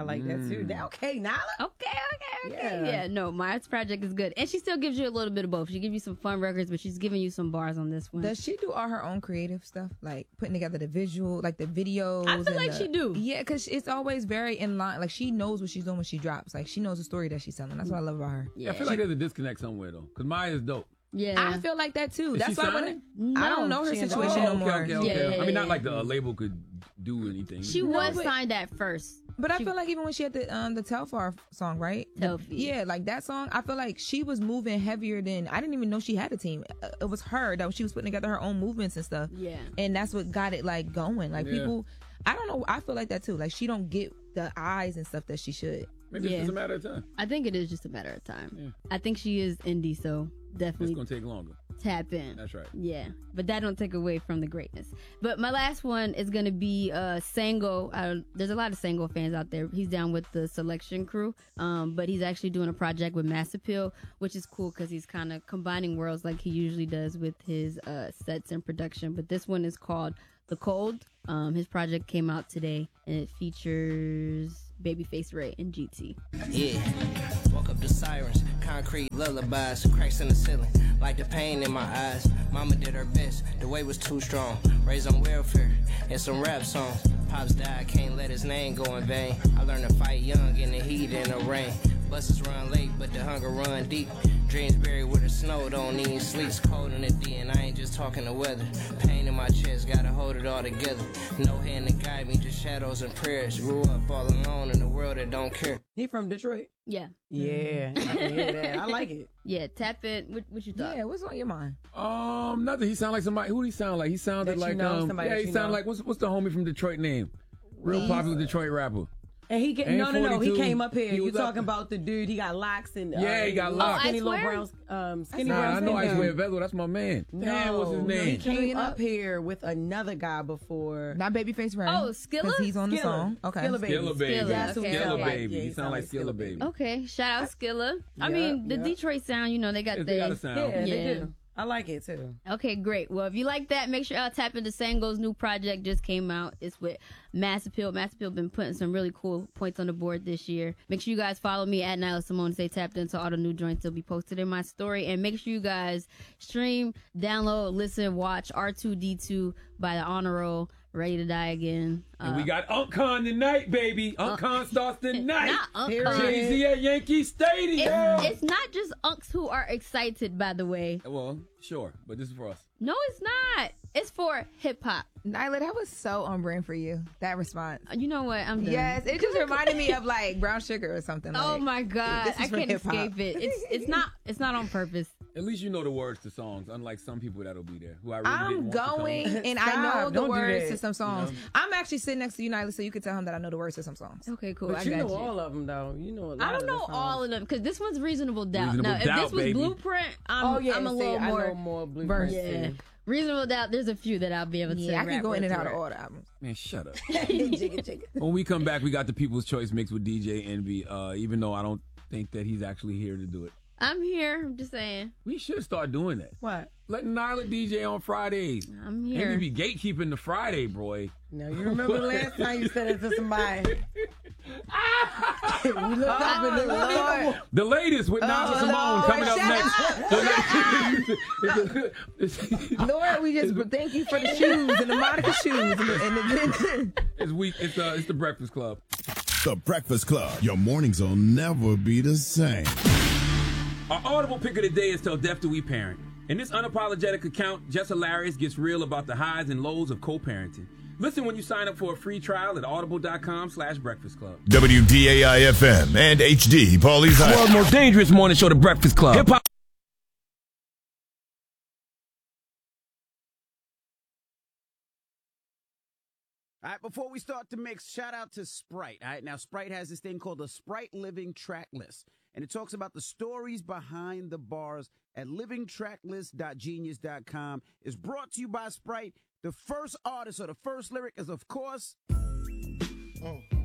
like that too. Okay, Nyla. Okay. Yeah, no, Maya's project is good. And she still gives you a little bit of both. She gives you some fun records, but she's giving you some bars on this one. Does she do all her own creative stuff? Like putting together the visual, like the videos? I feel like she do. Yeah, because it's always very in line. Like she knows what she's doing when she drops. Like she knows the story that she's telling. That's what I love about her. Yeah, I feel like there's a disconnect somewhere, though. Because Maya is dope. Yeah, I feel like that too. Is That's she why signed? I don't know her situation no more. Okay. I mean, not like the label could do anything. She was signed at first. But I feel like even when she had the Telfar song, right? Telfie. Yeah, like that song, I feel like she was moving heavier than, I didn't even know she had a team. It was her that she was putting together her own movements and stuff. Yeah. And that's what got it like going. Like people, I don't know, I feel like that too. Like she don't get the eyes and stuff that she should. Maybe it's just a matter of time. I think it is just a matter of time. Yeah. I think she is indie, so definitely. It's going to take longer. Tap in. That's right. Yeah, but that don't take away from the greatness. But my last one is gonna be Sango. There's a lot of Sango fans out there. He's down with the Selection Crew, but he's actually doing a project with Mass Appeal, which is cool because he's kind of combining worlds like he usually does with his sets and production. But this one is called The Cold. His project came out today, and it features Babyface Ray and GT. Yeah, woke up to sirens, concrete lullabies, cracks in the ceiling, like the pain in my eyes. Mama did her best, the weight was too strong. Raised on welfare and some rap songs. Pops died, can't let his name go in vain. I learned to fight young in the heat and the rain. Buses run late, but the hunger run deep. Dreams buried where the snow don't even sleep. It's cold in the D, and I ain't just talking the weather. Pain in my chest, gotta hold it all together. No hand to guide me, just shadows and prayers. Grew up all alone in a world that don't care. He from Detroit? Yeah. Yeah, I can hear that. I like it. Yeah, tap in. What you thought? Yeah, what's on your mind? Nothing. He sounded like somebody. Who did he sound like? He sounded like he sounded like what's the homie from Detroit name? Real popular Detroit rapper. And he no. He came up here. You talking up. about the dude? He got locks and he got locks. Skinny little brown. Skinny brown. I know Icewear Vezel. That's my man. Damn, what's his name? He came up here with another guy before. Not Babyface Ray. Oh, Skilla? Because he's on the song. Okay. Skilla Baby. Skilla Baby. That's what Skilla Baby. He sound like Skilla Baby. Okay, shout out Skilla. I mean, the Detroit sound, they got They got a sound. Yeah, they do. I like it too. Okay, great. Well, if you like that, make sure y'all tap into Sango's new project. Just came out. It's with Mass Appeal. Mass Appeal been putting some really cool points on the board this year. Make sure you guys follow me at Nyla Simone. Stay tapped into all the new joints. They'll be posted in my story. And make sure you guys stream, download, listen, watch R2D2 by the Honor Roll. Ready to Die Again. And we got UncCon tonight, baby. UncCon starts tonight. Not UncCon. Jay-Z at Yankee Stadium. It's not just unks who are excited, by the way. Well, sure, but this is for us. No, it's not. It's for hip hop. Nyla, that was so on brand for you. That response. You know what? I'm done. Yes, it just reminded me of like Brown Sugar or something. Oh like, my God, this is I for can't hip-hop. escape it. It's not on purpose. At least you know the words to songs, unlike some people that'll be there who I really didn't I'm want to going come. and I know the Don't do words that. to some songs. You know? I'm actually sitting next to you, Nyla, so you can tell him that I know the words to some songs. Okay, cool. But I you got know you. all of them though. You know a lot I don't of know the songs. all of them because this one's Reasonable Doubt. Reasonable Now, if Doubt, this was baby. Blueprint, I'm a little I more know more verse. Blueprint. Yeah. Reasonable Doubt. There's a few that I'll be able to. Yeah, I can rap go in word and to out of word. all the albums. Man, shut up. Jigga. When we come back, we got the People's Choice mix with DJ Envy, even though I don't think that he's actually here to do it. I'm here. I'm just saying. We should start doing that. What? Letting Nyla DJ on Fridays. I'm here. Envy be gatekeeping the Friday, boy. Now you remember the last time you said it to somebody? We looked up and Lord. The latest with Nasa Simone coming up next. Lord, we just thank you for the shoes and the Monica shoes. It's the Breakfast Club. The Breakfast Club. Your mornings will never be the same. Our audible pick of the day is Till Death Do We Parent. In this unapologetic account, Jess Hilarious gets real about the highs and lows of co-parenting. Listen when you sign up for a free trial at audible.com/Breakfast Club. WDAI-FM and HD Paulie's The world's most dangerous morning show, The Breakfast Club. Hip-hop. All right, before we start the mix, shout out to Sprite. All right, now Sprite has this thing called the Sprite Living Track List, and it talks about the stories behind the bars at livingtracklist.genius.com. It's brought to you by Sprite. The first artist or the first lyric is, of course...